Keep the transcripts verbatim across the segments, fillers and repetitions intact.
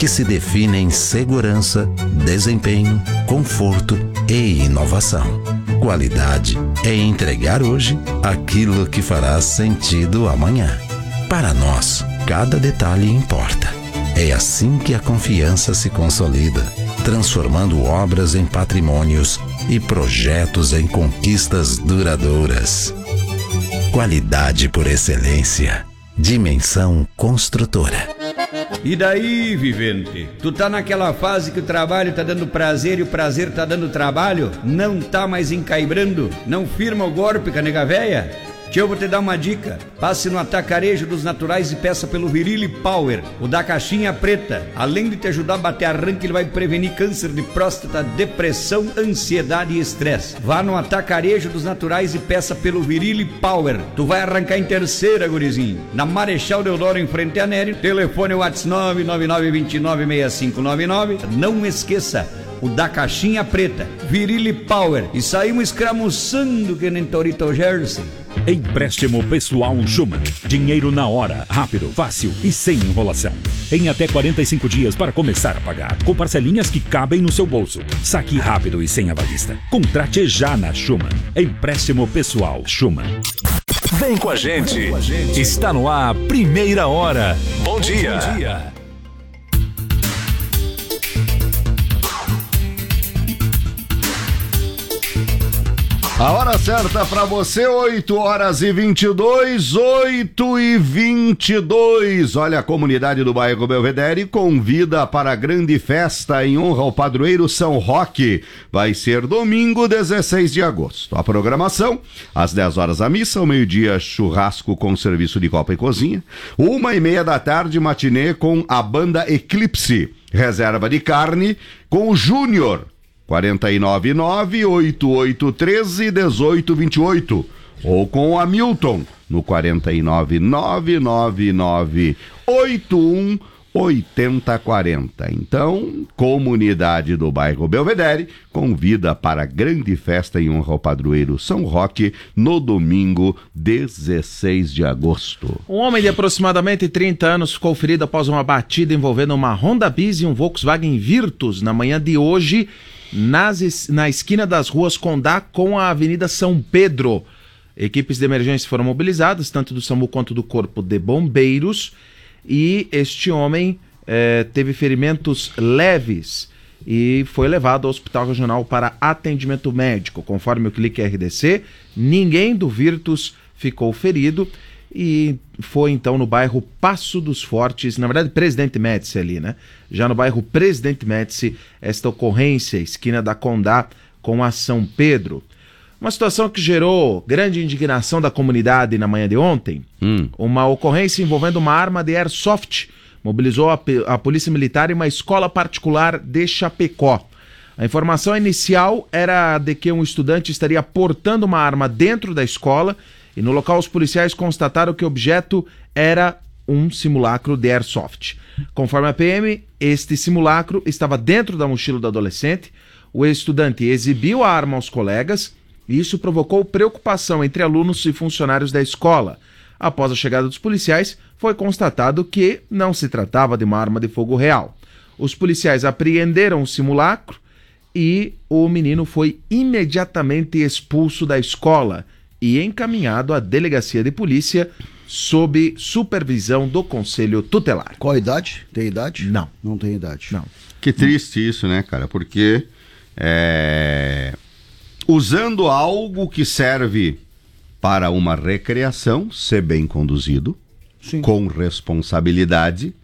que se define em segurança, desempenho, conforto e inovação. Qualidade é entregar hoje aquilo que fará sentido amanhã. Para nós, cada detalhe importa. É assim que a confiança se consolida, transformando obras em patrimônios e projetos em conquistas duradouras. Qualidade por excelência. Dimensão Construtora. E daí, vivente? Tu tá naquela fase que o trabalho tá dando prazer e o prazer tá dando trabalho? Não tá mais encaibrando? Não firma o golpe, canega véia? Que eu vou te dar uma dica. Passe no Atacarejo dos Naturais e peça pelo Virile Power, o da caixinha preta. Além de te ajudar a bater arranque, ele vai prevenir câncer de próstata, depressão, ansiedade e estresse. Vá no Atacarejo dos Naturais e peça pelo Virile Power. Tu vai arrancar em terceira, gurizinho. Na Marechal Deodoro, em frente a Nério. Telefone WhatsApp nove nove nove dois nove seis cinco nove nove. Não esqueça, o da caixinha preta, Virile Power. E saímos escramuçando que nem Torito Jersey. Empréstimo Pessoal Schumann. Dinheiro na hora, rápido, fácil e sem enrolação. Em até quarenta e cinco dias para começar a pagar, com parcelinhas que cabem no seu bolso. Saque rápido e sem avalista. Contrate já na Schumann. Empréstimo Pessoal Schumann. Vem com a gente. Está no ar, Primeira Hora. Bom dia. Bom dia. A hora certa para você, oito horas e vinte e dois, oito e vinte e dois. Olha, a comunidade do bairro Belvedere convida para a grande festa em honra ao padroeiro São Roque. Vai ser domingo, dezesseis de agosto. A programação, às dez horas a missa, ao meio-dia churrasco com serviço de copa e cozinha, uma e meia da tarde matinê com a banda Eclipse, reserva de carne com o Júnior. quatro nove nove, oito oito um três, um oito dois oito ou com o Hamilton no quatro nove nove, nove nove oito um, oito zero quatro zero. Então, comunidade do bairro Belvedere convida para a grande festa em honra ao padroeiro São Roque no domingo, dezesseis de agosto. Um homem de aproximadamente trinta anos ficou ferido após uma batida envolvendo uma Honda Bis e um Volkswagen Virtus na manhã de hoje, Nas, na esquina das ruas Condá com a Avenida São Pedro. Equipes de emergência foram mobilizadas, tanto do SAMU quanto do Corpo de Bombeiros, e este homem eh, teve ferimentos leves e foi levado ao Hospital Regional para atendimento médico. Conforme o Clique R D C, ninguém do Virtus ficou ferido e foi então no bairro Passo dos Fortes, na verdade Presidente Médici ali, né? Já no bairro Presidente Médici, esta ocorrência, esquina da Condá com a São Pedro. Uma situação que gerou grande indignação da comunidade na manhã de ontem. Hum. Uma ocorrência envolvendo uma arma de airsoft mobilizou a, a Polícia Militar em uma escola particular de Chapecó. A informação inicial era de que um estudante estaria portando uma arma dentro da escola e no local os policiais constataram que o objeto era um simulacro de airsoft. Conforme a P M, este simulacro estava dentro da mochila do adolescente. O estudante exibiu a arma aos colegas e isso provocou preocupação entre alunos e funcionários da escola. Após a chegada dos policiais, foi constatado que não se tratava de uma arma de fogo real. Os policiais apreenderam o simulacro e o menino foi imediatamente expulso da escola e encaminhado à delegacia de polícia sob supervisão do Conselho Tutelar. Qual a idade? Tem idade? Não. Não tem idade. Não. Que triste isso, né, cara? Porque é... usando algo que serve para uma recreação, ser bem conduzido, sim, com responsabilidade,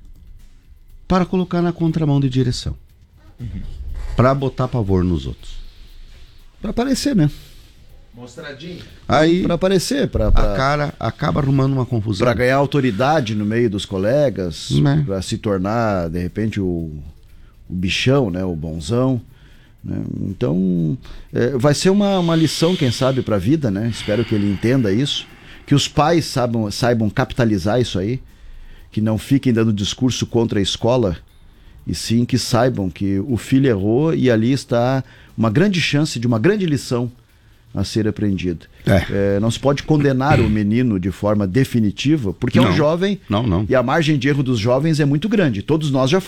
para colocar na contramão de direção. Uhum. Para botar pavor nos outros. Para aparecer, né? Mostradinho. Aí, para aparecer, para pra... a cara acaba arrumando uma confusão. Para ganhar autoridade no meio dos colegas, né? Para se tornar, de repente, o, o bichão, né? O bonzão. Né? Então, é, vai ser uma, uma lição, quem sabe, para a vida, né? Espero que ele entenda isso. Que os pais saibam, saibam capitalizar isso aí. Que não fiquem dando discurso contra a escola. E sim que saibam que o filho errou e ali está uma grande chance de uma grande lição a ser aprendida. É. É, não se pode condenar o menino de forma definitiva, porque não, é um jovem não, não. e a margem de erro dos jovens é muito grande. Todos nós já